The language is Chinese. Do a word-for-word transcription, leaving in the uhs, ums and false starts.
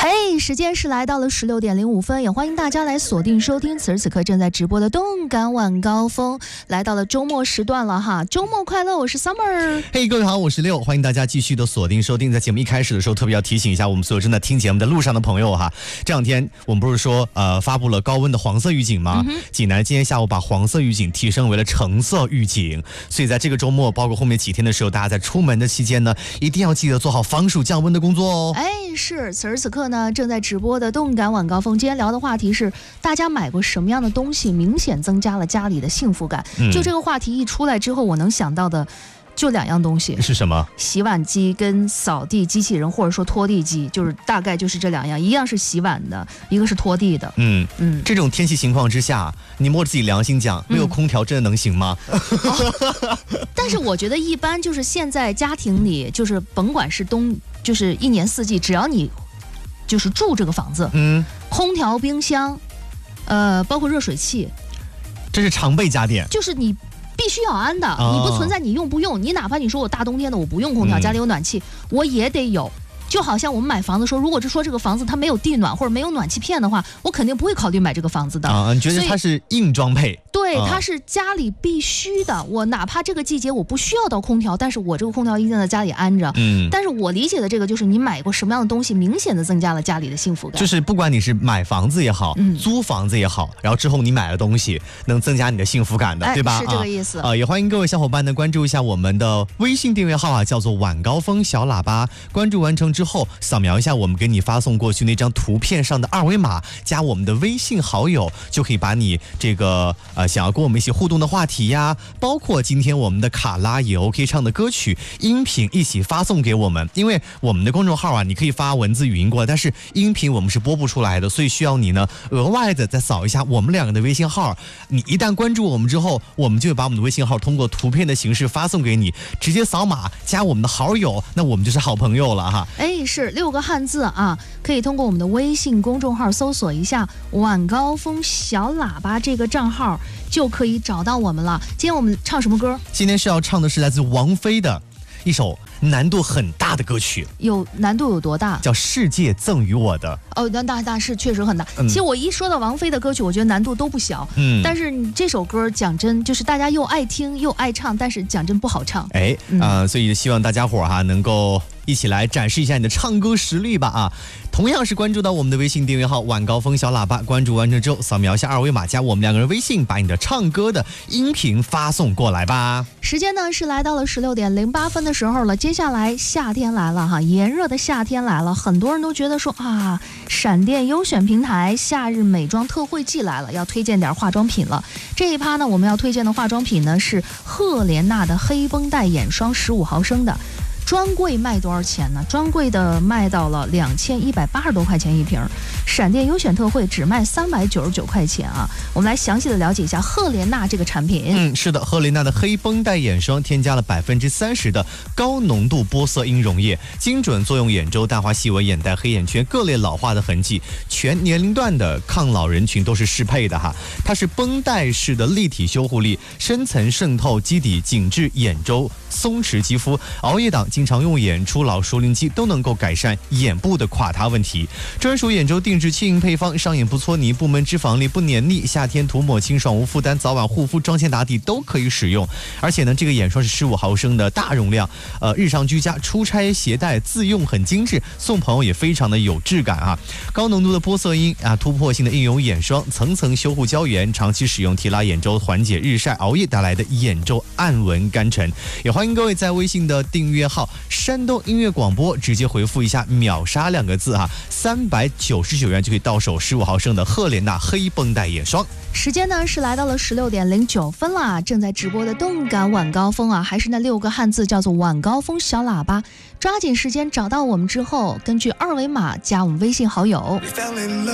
嘿，时间是来到了十六点零五分，也欢迎大家来锁定收听此时此刻正在直播的动感晚高峰。来到了周末时段了哈，周末快乐，我是 Summer。 嘿，各位好，我是六，欢迎大家继续的锁定收听。在节目一开始的时候，特别要提醒一下我们所有正在听节目的路上的朋友哈，这两天我们不是说呃发布了高温的黄色预警吗？嗯、济南今天下午把黄色预警提升为了橙色预警，所以在这个周末，包括后面几天的时候，大家在出门的期间呢，一定要记得做好防暑降温的工作哦。 哎，是，此时此刻呢，正在直播的动感晚高峰，今天聊的话题是大家买过什么样的东西明显增加了家里的幸福感。嗯、就这个话题一出来之后，我能想到的就两样东西， 是什么？ 洗碗机跟扫地机器人，或者说拖地机，就是大概就是这两样，一样是洗碗的，一个是拖地的。嗯嗯，这种天气情况之下，你摸着自己良心讲，没有空调真的能行吗？嗯哦、但是我觉得一般就是现在家庭里，就是甭管是冬，就是一年四季，只要你就是住这个房子，嗯，空调、冰箱，呃，包括热水器， 这是常备家电， 就是你必须要安的，哦、你不存在你用不用，你哪怕你说我大冬天的我不用空调，嗯、家里有暖气，我也得有。就好像我们买房子说，如果是说这个房子它没有地暖或者没有暖气片的话，我肯定不会考虑买这个房子的。 啊，你觉得它是硬装配？ 对，它是家里必须的。我哪怕这个季节我不需要到空调，但是我这个空调一定在家里安着。嗯。但是我理解的这个就是你买过什么样的东西，明显的增加了家里的幸福感。 就是不管你是买房子也好，嗯、租房子也好，然后之后你买了东西，能增加你的幸福感的， 哎、 对吧？ 是这个意思。 啊、呃，也欢迎各位小伙伴呢关注一下我们的微信订阅号啊，叫做晚高峰小喇叭。关注完成之后，扫描一下我们给你发送过去那张图片上的二维码，加我们的微信好友，就可以把你这个呃想要跟我们一起互动的话题呀，包括今天我们的卡拉也 OK 唱的歌曲音频一起发送给我们。因为我们的公众号啊，你可以发文字语音过来，但是音频我们是播不出来的，所以需要你呢额外的再扫一下我们两个的微信号。你一旦关注我们之后，我们就会把我们的微信号通过图片的形式发送给你，直接扫码加我们的好友，那我们就是好朋友了哈。 哎，是六个汉字啊，可以通过我们的微信公众号搜索一下晚高峰小喇叭这个账号，就可以找到我们了。今天我们唱什么歌？ 今天是要唱的是来自王菲的一首难度很大的歌曲。 有难度有多大？ 叫《世界赠予我的》。 哦，那大大是确实很大。嗯、其实我一说到王菲的歌曲，我觉得难度都不小。嗯，但是你这首歌讲真，就是大家又爱听又爱唱，但是讲真不好唱。 哎，啊、嗯呃，所以希望大家伙哈能够一起来展示一下你的唱歌实力吧啊！同样是关注到我们的微信订阅号晚高峰小喇叭，关注完成之后扫描一下二维码，加我们两个人微信，把你的唱歌的音频发送过来吧。 时间呢是来到了十六点零八分的时候了，接下来夏天来了哈，炎热的夏天来了，很多人都觉得说啊，闪电优选平台夏日美妆特惠季来了，要推荐点化妆品了。这一趴呢，我们要推荐的化妆品呢是赫莲娜的黑绷带眼霜十五毫升的。专柜卖多少钱呢？专柜的卖到了两千一百八十多块钱一瓶，闪电优选特惠只卖三百九十九块钱啊！我们来详细的了解一下赫莲娜这个产品。 嗯，是的，赫莲娜的黑绷带眼霜添加了百分之三十的高浓度玻色因溶液，精准作用眼周、淡化细纹、眼袋、黑眼圈各类老化的痕迹，全年龄段的抗老人群都是适配的哈。它是绷带式的立体修护力，深层渗透基底，紧致眼周，松弛肌肤，熬夜党。经常用眼、初老、熟龄肌都能够改善眼部的垮塌问题。专属眼周定制轻盈配方，上眼不搓泥，不闷脂肪粒，不黏腻，夏天涂抹清爽无负担，早晚护肤、妆前打底都可以使用。而且呢，这个眼霜是十五毫升的大容量，呃，日常居家、出差携带自用很精致，送朋友也非常的有质感啊。高浓度的玻色因啊，突破性的应用眼霜，层层修护胶原，长期使用提拉眼周，缓解日晒、熬夜带来的眼周暗纹干沉。也欢迎各位在微信的订阅号山东音乐广播直接回复一下秒杀两个字哈，三百九十九元就可以到手十五毫升的赫莲娜黑绷带眼霜。 时间呢是来到了十六点零九分啦，正在直播的动感晚高峰啊，还是那六个汉字，叫做晚高峰小喇叭。抓紧时间找到我们之后，根据二维码加我们微信好友。